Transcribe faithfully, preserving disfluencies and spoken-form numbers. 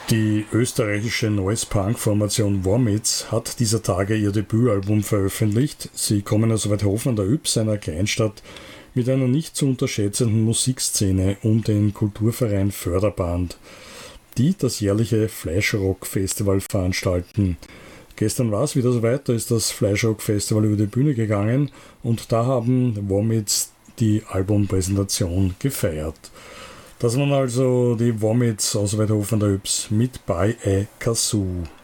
Die österreichische Noise-Punk-Formation Vomits hat dieser Tage ihr Debütalbum veröffentlicht. Sie kommen aus Weidhofen an der Ybbs, einer Kleinstadt mit einer nicht zu unterschätzenden Musikszene um den Kulturverein Förderband, die das jährliche Fleischrock-Festival veranstalten. Gestern war es wieder soweit, da ist das Fleischrock-Festival über die Bühne gegangen und da haben Vomits die Albumpräsentation gefeiert. Das waren also die Vomits aus Weidhofen an der Ybbs mit By a Kazoo.